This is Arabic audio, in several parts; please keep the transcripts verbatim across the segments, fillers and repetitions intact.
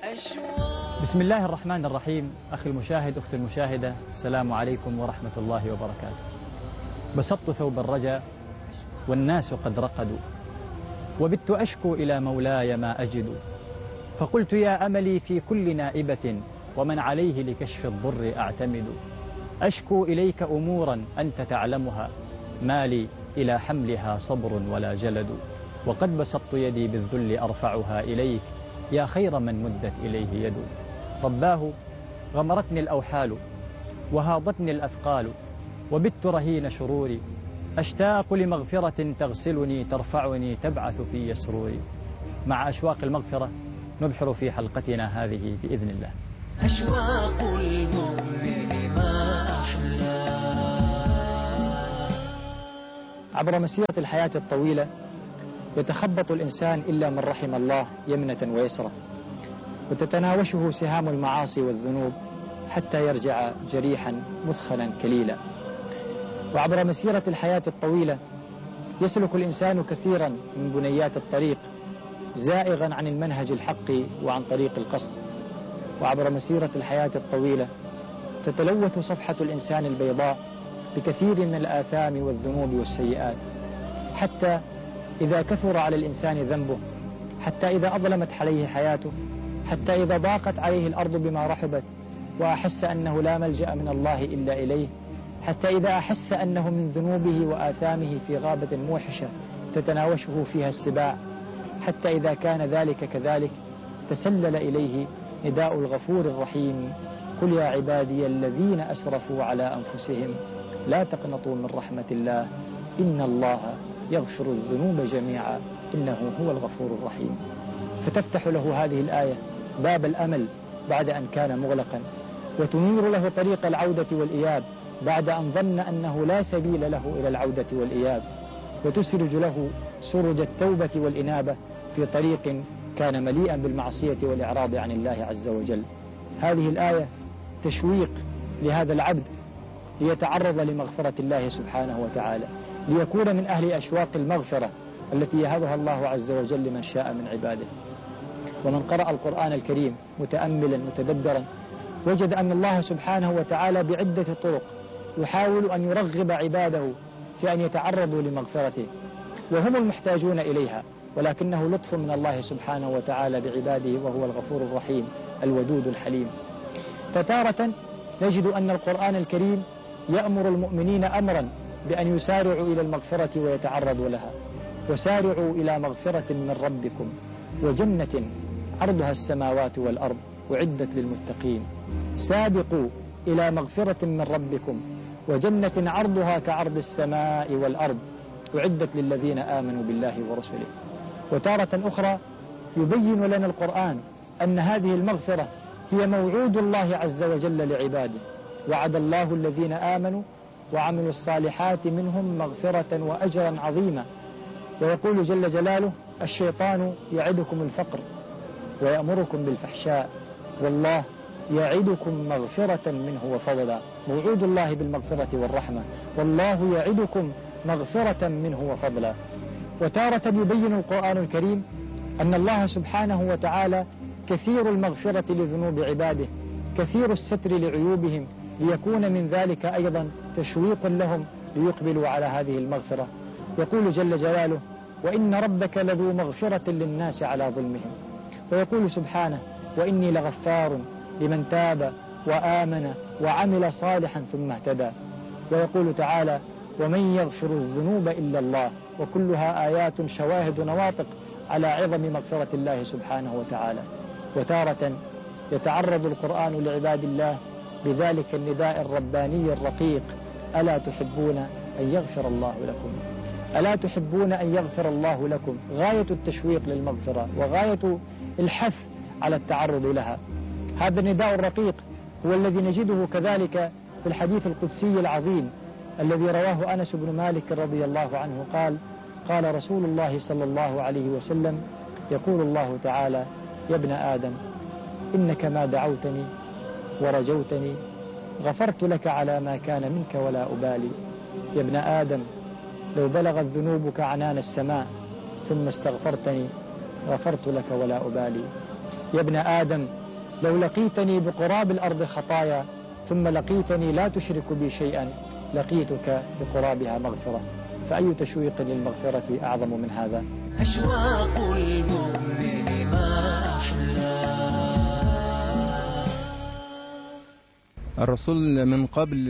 بسم الله الرحمن الرحيم. أخي المشاهد، أختي المشاهدة، السلام عليكم ورحمة الله وبركاته. بسطت ثوب الرجا والناس قد رقدوا، وبت أشكو إلى مولاي ما أجد، فقلت يا أملي في كل نائبة ومن عليه لكشف الضر أعتمد. أشكو إليك أمورا أنت تعلمها، ما لي إلى حملها صبر ولا جلد، وقد بسطت يدي بالذل أرفعها إليك يا خير من مدت إليه يد. رباه غمرتني الأوحال وهاضتني الأثقال، وبت رهين شروري، أشتاق لمغفرة تغسلني ترفعني تبعث في يسروري. مع أشواق المغفرة نبحر في حلقتنا هذه بإذن الله. أشواق المؤمن ما أحلى. عبر مسيرة الحياة الطويلة يتخبط الإنسان إلا من رحم الله يمنة ويسرة، وتتناوشه سهام المعاصي والذنوب حتى يرجع جريحا مثخنا كليلا. وعبر مسيرة الحياة الطويلة يسلك الإنسان كثيرا من بنيات الطريق زائغا عن المنهج الحق وعن طريق القصد. وعبر مسيرة الحياة الطويلة تتلوث صفحة الإنسان البيضاء بكثير من الآثام والذنوب والسيئات، حتى إذا كثر على الإنسان ذنبه، حتى إذا أظلمت عليه حياته، حتى إذا ضاقت عليه الأرض بما رحبت وأحس أنه لا ملجأ من الله إلا إليه، حتى إذا أحس أنه من ذنوبه وآثامه في غابة موحشة تتناوشه فيها السباع، حتى إذا كان ذلك كذلك تسلل إليه نداء الغفور الرحيم: قل يا عبادي الذين أسرفوا على أنفسهم لا تقنطوا من رحمة الله إن الله يغفر الذنوب جميعا إنه هو الغفور الرحيم. فتفتح له هذه الآية باب الأمل بعد أن كان مغلقا، وتنير له طريق العودة والإياب بعد أن ظن أنه لا سبيل له إلى العودة والإياب، وتسرج له سرج التوبة والإنابة في طريق كان مليئا بالمعصية والإعراض عن الله عز وجل. هذه الآية تشويق لهذا العبد ليتعرض لمغفرة الله سبحانه وتعالى، ليكون من أهل أشواق المغفرة التي يهبها الله عز وجل لمن شاء من عباده. ومن قرأ القرآن الكريم متأملا متدبرا وجد أن الله سبحانه وتعالى بعدة طرق يحاول أن يرغب عباده في أن يتعرضوا لمغفرته، وهم المحتاجون إليها، ولكنه لطف من الله سبحانه وتعالى بعباده، وهو الغفور الرحيم الودود الحليم. فتارة نجد أن القرآن الكريم يأمر المؤمنين أمرا بأن يسارعوا إلى المغفرة ويتعرضوا لها: وسارعوا إلى مغفرة من ربكم وجنة عرضها السماوات والأرض أعدت للمتقين. سابقوا إلى مغفرة من ربكم وجنة عرضها كعرض السماء والأرض أعدت للذين آمنوا بالله ورسله. وتارة أخرى يبين لنا القرآن أن هذه المغفرة هي موعود الله عز وجل لعباده: وعد الله الذين آمنوا وعملوا الصالحات منهم مغفرة وأجرا عظيما. ويقول جل جلاله: الشيطان يعدكم الفقر ويأمركم بالفحشاء والله يعدكم مغفرة منه وفضلا. موعود الله بالمغفرة والرحمة، والله يعدكم مغفرة منه وفضلا. وتارة يبين القرآن الكريم أن الله سبحانه وتعالى كثير المغفرة لذنوب عباده، كثير الستر لعيوبهم، ليكون من ذلك أيضا تشويق لهم ليقبلوا على هذه المغفرة. يقول جل جلاله: وإن ربك لذو مغفرة للناس على ظلمهم. ويقول سبحانه: وإني لغفار لمن تاب وآمن وعمل صالحا ثم اهتدى. ويقول تعالى: ومن يغفر الذنوب إلا الله. وكلها آيات شواهد نواطق على عظم مغفرة الله سبحانه وتعالى. وتارة يتعرض القرآن لعباد الله بذلك النداء الرباني الرقيق: ألا تحبون أن يغفر الله لكم؟ ألا تحبون أن يغفر الله لكم؟ غاية التشويق للمغفرة وغاية الحث على التعرض لها. هذا النداء الرقيق هو الذي نجده كذلك في الحديث القدسي العظيم الذي رواه أنس بن مالك رضي الله عنه قال: قال رسول الله صلى الله عليه وسلم: يقول الله تعالى: يا ابن آدم إنك ما دعوتني ورجوتني غفرت لك على ما كان منك ولا أبالي. يا ابن آدم لو بلغت ذنوبك عنان السماء ثم استغفرتني غفرت لك ولا أبالي. يا ابن آدم لو لقيتني بقراب الأرض خطايا ثم لقيتني لا تشرك بي شيئا لقيتك بقرابها مغفرة، فأي تشويق للمغفرة أعظم من هذا؟ أشواق المؤمن ما أحلى. الرسول من قبل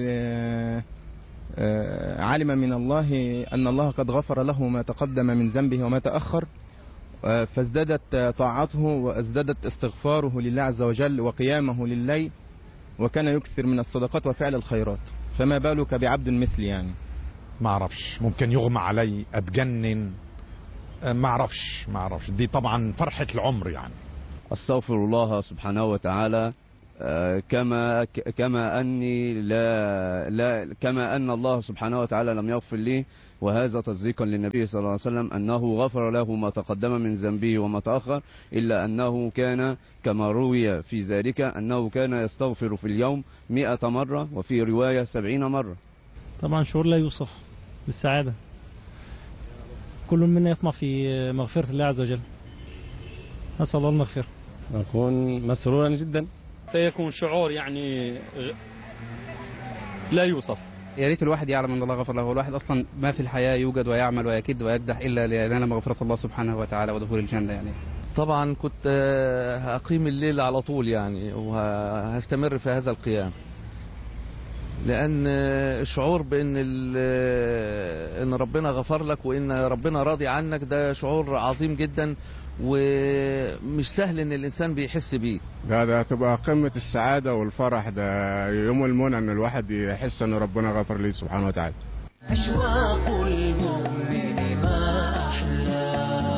علم من الله أن الله قد غفر له ما تقدم من ذنبه وما تأخر، فازدادت طاعته وازدادت استغفاره لله عز وجل وقيامه لليل، وكان يكثر من الصدقات وفعل الخيرات. فما بالك بعبد مثل يعني؟ ما اعرفش، ممكن يغمى علي، اتجنن، ما اعرفش ما اعرفش دي طبعا فرحة العمر يعني. استغفر الله سبحانه وتعالى كما كما اني لا لا كما ان الله سبحانه وتعالى لم يغفر لي، وهذا تصديقا للنبي صلى الله عليه وسلم انه غفر له ما تقدم من ذنبه وما تأخر، الا انه كان كما روي في ذلك انه كان يستغفر في اليوم مئة مرة، وفي رواية سبعين مرة. طبعا شعور لا يوصف بالسعادة، كل منا يطمع في مغفرة الله عز وجل، نسأل الله المغفرة. أكون مسرورا جدا، سيكون شعور يعني لا يوصف. يا ريت الواحد يعلم ان الله غفر له، والواحد اصلا ما في الحياه يوجد ويعمل ويكد ويكدح الا لينال مغفره الله سبحانه وتعالى ودخول الجنه يعني. طبعا كنت هقيم الليل على طول يعني، وهستمر في هذا القيام، لان الشعور بان ان ربنا غفر لك وان ربنا راضي عنك ده شعور عظيم جدا، ومش سهل ان الانسان بيحس بيه. ده ده تبقى قمة السعادة والفرح، ده يوم المنى ان الواحد يحس ان ربنا غفر ليه سبحانه وتعالى. أشواق المؤمن ما أحلى.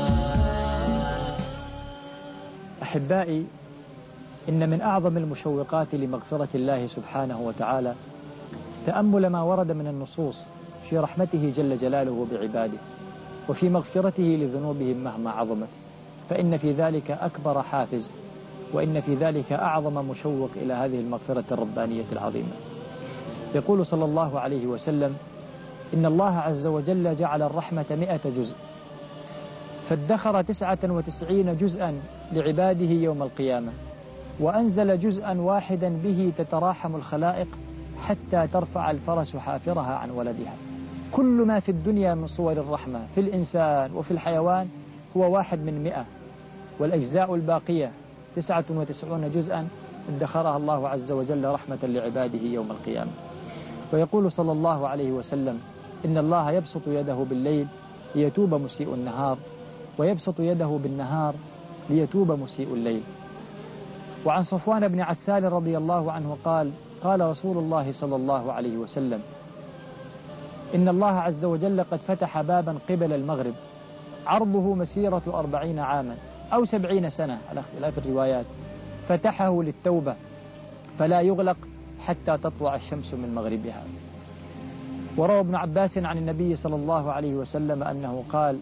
أحبائي، إن من أعظم المشوقات لمغفرة الله سبحانه وتعالى تأمل ما ورد من النصوص في رحمته جل جلاله بعباده، وفي مغفرته لذنوبهم مهما عظمت، فإن في ذلك أكبر حافز، وإن في ذلك أعظم مشوق إلى هذه المغفرة الربانية العظيمة. يقول صلى الله عليه وسلم: إن الله عز وجل جعل الرحمة مئة جزء، فادخر تسعة وتسعين جزءا لعباده يوم القيامة، وأنزل جزءا واحدا به تتراحم الخلائق حتى ترفع الفرس حافرها عن ولدها. كل ما في الدنيا من صور الرحمة في الإنسان وفي الحيوان هو واحد من مئة، والأجزاء الباقية تسعة وتسعون جزءا ادخرها الله عز وجل رحمة لعباده يوم القيامة. ويقول صلى الله عليه وسلم: إن الله يبسط يده بالليل ليتوب مسيء النهار، ويبسط يده بالنهار ليتوب مسيء الليل. وعن صفوان بن عسال رضي الله عنه قال: قال رسول الله صلى الله عليه وسلم: إن الله عز وجل قد فتح بابا قبل المغرب عرضه مسيرة أربعين عاما أو سبعين سنة على اختلاف الروايات، فتحه للتوبة فلا يغلق حتى تطلع الشمس من مغربها. وروى ابن عباس عن النبي صلى الله عليه وسلم أنه قال: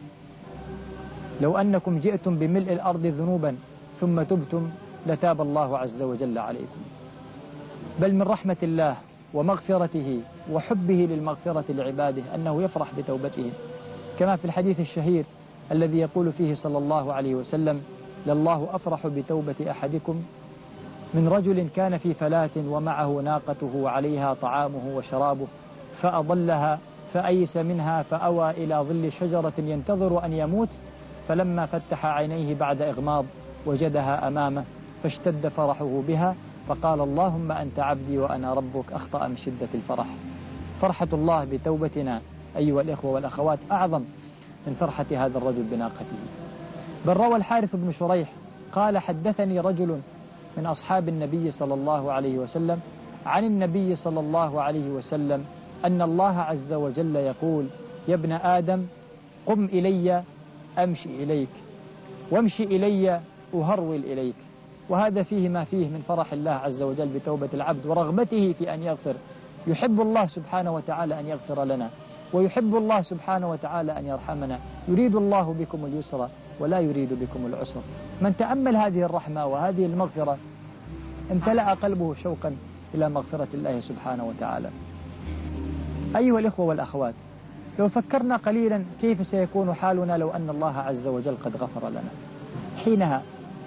لو أنكم جئتم بملء الأرض ذنوبا ثم تبتم لتاب الله عز وجل عليكم. بل من رحمة الله ومغفرته وحبه للمغفرة لعباده أنه يفرح بتوبتهم، كما في الحديث الشهير الذي يقول فيه صلى الله عليه وسلم: لله أفرح بتوبة أحدكم من رجل كان في فلاة ومعه ناقته وعليها طعامه وشرابه فأضلها فأيس منها فأوى إلى ظل شجرة ينتظر أن يموت، فلما فتح عينيه بعد إغماض وجدها أمامه فاشتد فرحه بها، فقال: اللهم أنت عبدي وأنا ربك، أخطأ من شدة الفرح. فرحة الله بتوبتنا أيها الإخوة والأخوات أعظم من فرحة هذا الرجل بناقته. بل روى الحارث بن شريح قال: حدثني رجل من أصحاب النبي صلى الله عليه وسلم عن النبي صلى الله عليه وسلم أن الله عز وجل يقول: يا ابن آدم قم إلي أمشي إليك، وامشي إلي أهرول إليك. وهذا فيه ما فيه من فرح الله عز وجل بتوبة العبد ورغبته في أن يغفر. يحب الله سبحانه وتعالى أن يغفر لنا، ويحب الله سبحانه وتعالى أن يرحمنا. يريد الله بكم اليسر ولا يريد بكم العسر. من تأمل هذه الرحمة وهذه المغفرة امتلأ قلبه شوقا إلى مغفرة الله سبحانه وتعالى. أيها الإخوة والأخوات، لو فكرنا قليلا كيف سيكون حالنا لو أن الله عز وجل قد غفر لنا، حينها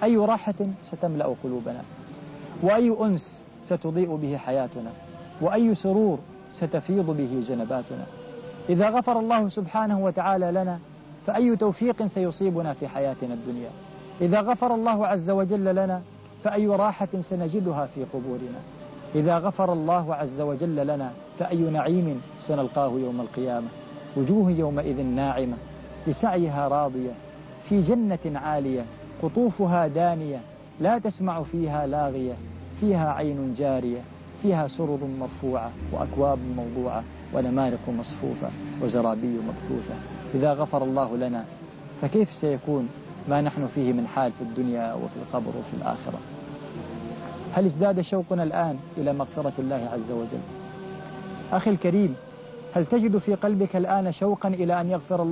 أي راحة ستملأ قلوبنا، وأي أنس ستضيء به حياتنا، وأي سرور ستفيض به جنباتنا. إذا غفر الله سبحانه وتعالى لنا فأي توفيق سيصيبنا في حياتنا الدنيا. إذا غفر الله عز وجل لنا فأي راحة سنجدها في قبورنا. إذا غفر الله عز وجل لنا فأي نعيم سنلقاه يوم القيامة. وجوه يومئذ ناعمة لسعيها راضية في جنة عالية قطوفها دانية لا تسمع فيها لاغية فيها عين جارية فيها سرر مرفوعة وأكواب موضوعة ونمارق مصفوفة وزرابي مبثوثة. إذا غفر الله لنا فكيف سيكون ما نحن فيه من حال في الدنيا وفي القبر وفي الآخرة؟ هل ازداد شوقنا الآن إلى مغفرة الله عز وجل؟ أخي الكريم، هل تجد في قلبك الآن شوقا إلى أن يغفر الله